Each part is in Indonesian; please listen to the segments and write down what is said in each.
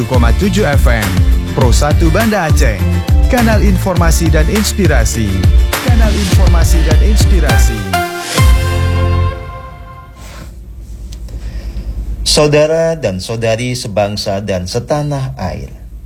1,7 FM Pro 1 Banda Aceh. Kanal informasi dan inspirasi. Kanal informasi dan inspirasi. Saudara dan saudari sebangsa dan setanah air,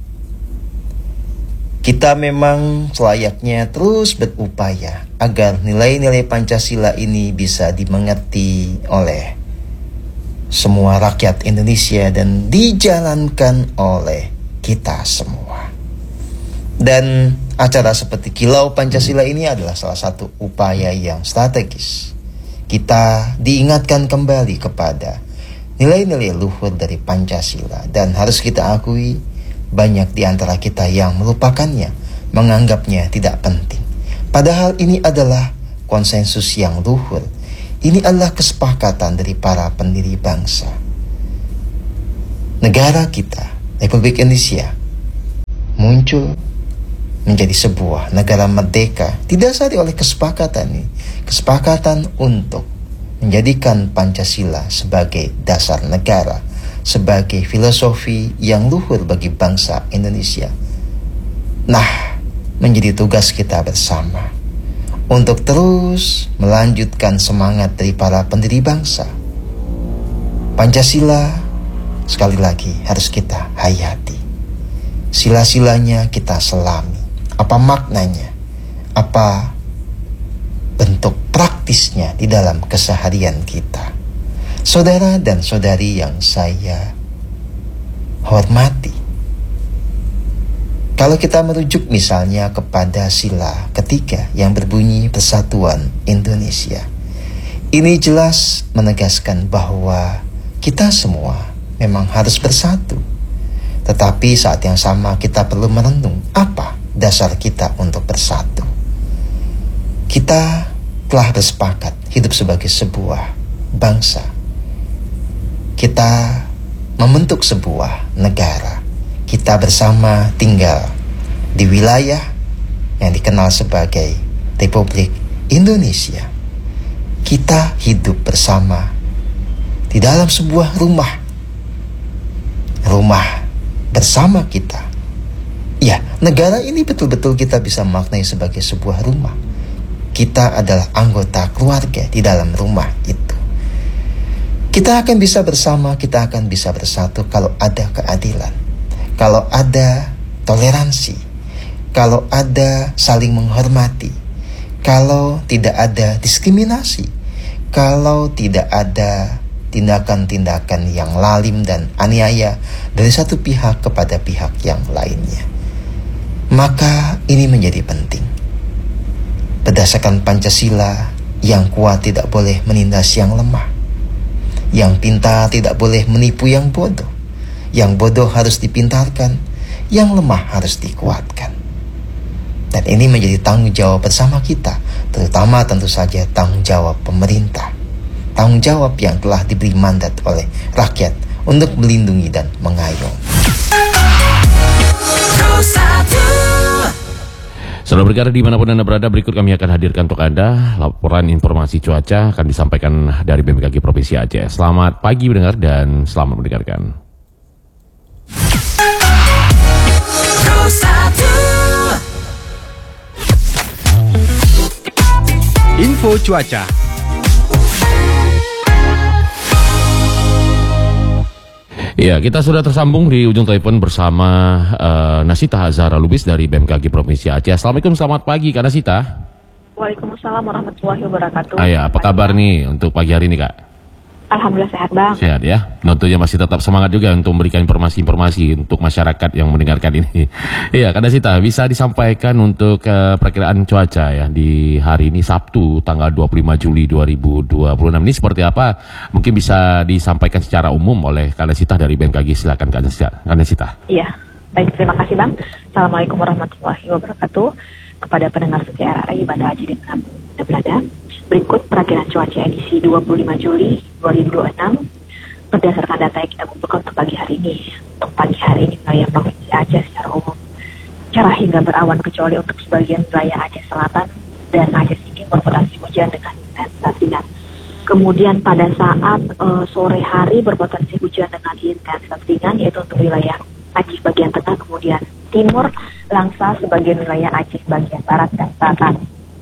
kita memang selayaknya terus berupaya agar nilai-nilai Pancasila ini bisa dimengerti oleh semua rakyat Indonesia dan dijalankan oleh kita semua. Dan acara seperti Kilau Pancasila ini adalah salah satu upaya yang strategis. Kita diingatkan kembali kepada nilai-nilai luhur dari Pancasila, dan harus kita akui banyak di antara kita yang melupakannya, menganggapnya tidak penting. Padahal ini adalah konsensus yang luhur. Ini adalah kesepakatan dari para pendiri bangsa. Negara kita, Republik Indonesia, muncul menjadi sebuah negara merdeka didasari oleh kesepakatan ini. Kesepakatan untuk menjadikan Pancasila sebagai dasar negara, sebagai filosofi yang luhur bagi bangsa Indonesia. Nah, menjadi tugas kita bersama untuk terus melanjutkan semangat dari para pendiri bangsa. Pancasila sekali lagi harus kita hayati. Sila-silanya kita selami. Apa maknanya? Apa bentuk praktisnya di dalam keseharian kita? Saudara dan saudari yang saya hormati, kalau kita merujuk misalnya kepada sila ketiga yang berbunyi Persatuan Indonesia, ini jelas menegaskan bahwa kita semua memang harus bersatu. Tetapi saat yang sama kita perlu merenung apa dasar kita untuk bersatu. Kita telah bersepakat hidup sebagai sebuah bangsa. Kita membentuk sebuah negara. Kita bersama tinggal di wilayah yang dikenal sebagai Republik Indonesia. Kita hidup bersama di dalam sebuah rumah. Rumah bersama kita. Ya, negara ini betul-betul kita bisa maknai sebagai sebuah rumah. Kita adalah anggota keluarga di dalam rumah itu. Kita akan bisa bersama, kita akan bisa bersatu kalau ada keadilan, kalau ada toleransi, kalau ada saling menghormati, kalau tidak ada diskriminasi, kalau tidak ada tindakan-tindakan yang lalim dan aniaya dari satu pihak kepada pihak yang lainnya. Maka ini menjadi penting. Berdasarkan Pancasila, yang kuat tidak boleh menindas yang lemah. Yang pintar tidak boleh menipu yang bodoh. Yang bodoh harus dipintarkan, yang lemah harus dikuatkan. Dan ini menjadi tanggung jawab bersama kita, terutama tentu saja tanggung jawab pemerintah. Tanggung jawab yang telah diberi mandat oleh rakyat untuk melindungi dan mengayomi. Saudara berkarya dimanapun Anda berada, berikut kami akan hadirkan untuk Anda laporan informasi cuaca akan disampaikan dari BMKG Provinsi Aceh. Selamat pagi mendengar dan selamat mendengarkan. Info cuaca. Ya, kita sudah tersambung di ujung telepon bersama Nasita Zahra Lubis dari BMKG Provinsi Aceh. Assalamualaikum, selamat pagi Kak Nasita. Waalaikumsalam warahmatullahi wabarakatuh. Apa kabar nih untuk pagi hari ini Kak? Alhamdulillah sehat Bang. Sehat ya. Tentunya masih tetap semangat juga untuk memberikan informasi-informasi untuk masyarakat yang mendengarkan ini. Iya Kak Nasita, bisa disampaikan untuk perakiraan cuaca ya di hari ini Sabtu tanggal 25 Juli 2026 ini seperti apa? Mungkin bisa disampaikan secara umum oleh Kak Nasita dari BMKG. Silakan Kak Nasita. Iya, baik, terima kasih Bang. Assalamualaikum warahmatullahi wabarakatuh. Kepada pendengar setia RRI Banda Aceh dan berada, berikut perakiraan cuaca edisi 25 Juli 2026 berdasarkan data yang kita kumpulkan untuk pagi hari ini. Untuk pagi hari ini wilayah Provinsi Aceh secara umum cerah hingga berawan, kecuali untuk sebagian wilayah Aceh Selatan dan Aceh Singkil berpotensi hujan dengan intensitas ringan. Kemudian pada saat sore hari berpotensi hujan dengan intensitas ringan, yaitu untuk wilayah Aceh bagian tengah, kemudian timur, Langsa sebagian wilayah Aceh bagian barat dan selatan.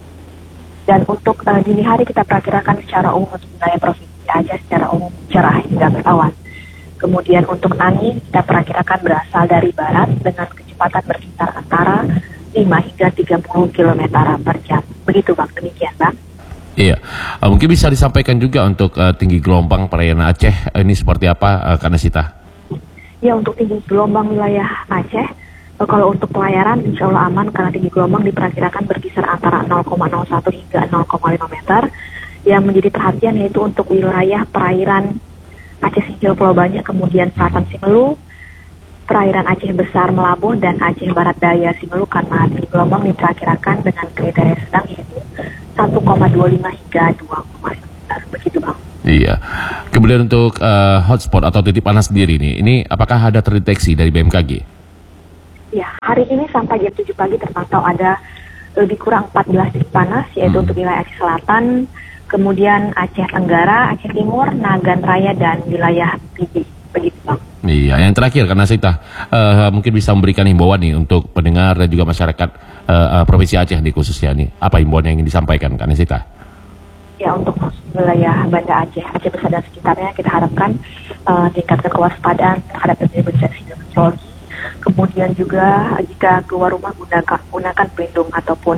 Dan untuk dini hari kita perkirakan secara umum untuk wilayah Provinsi Aceh secara umum cerah hingga berawan. Kemudian untuk angin kita perkirakan berasal dari barat dengan kecepatan berkisar antara 5 hingga 30 km per jam. Begitu Bang, demikian Bang. Iya, mungkin bisa disampaikan juga untuk tinggi gelombang perairan Aceh ini seperti apa, Kak Nasita? Ya, untuk tinggi gelombang wilayah Aceh, kalau untuk pelayaran insya Allah aman karena tinggi gelombang diperkirakan berkisar antara 0,01 hingga 0,5 meter. Yang menjadi perhatian yaitu untuk wilayah perairan Aceh Singkil Pulau Banyak, kemudian Selatan Simelu, perairan Aceh Besar Melabuh, dan Aceh Barat Daya Simelu karena tinggi gelombang diperkirakan dengan kriteria sedang yaitu 1,25 hingga 2,5 meter. Begitu Bang. Iya. Kemudian untuk hotspot atau titik panas sendiri ini apakah ada terdeteksi dari BMKG? Ya, hari ini sampai jam 7 pagi terpantau ada lebih kurang 14 titik panas, yaitu untuk wilayah Aceh Selatan, kemudian Aceh Tenggara, Aceh Timur, Nagan Raya, dan wilayah Pidi. Begitu Bang. Iya, yang terakhir karena Sita mungkin bisa memberikan himbauan nih untuk pendengar dan juga masyarakat Provinsi Aceh di khususnya nih. Apa himbauan yang ingin disampaikan Kak Sita? Ya, untuk wilayah Banda Aceh, Aceh Besar dan sekitarnya kita harapkan tingkatkan kewaspadaan terhadap terjadi bencana hidrometeorologi. Kemudian juga jika keluar rumah gunakan pelindung ataupun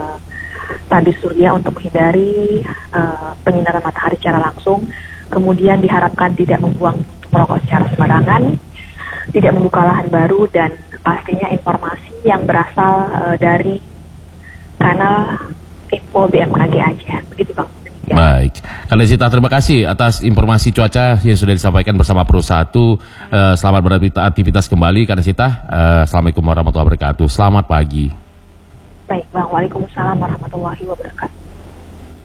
tabir surya untuk menghindari penyinaran matahari secara langsung. Kemudian diharapkan tidak membuang merokok secara sembarangan, tidak membuka lahan baru, dan pastinya informasi yang berasal dari kanal info BMKG Aceh. Begitu Bang. Baik, Kak Sita, terima kasih atas informasi cuaca yang sudah disampaikan bersama Pro 1. Selamat beraktivitas kembali Kak Sita. Assalamualaikum warahmatullahi wabarakatuh. Selamat pagi. Baik Bang, waalaikumsalam warahmatullahi wabarakatuh.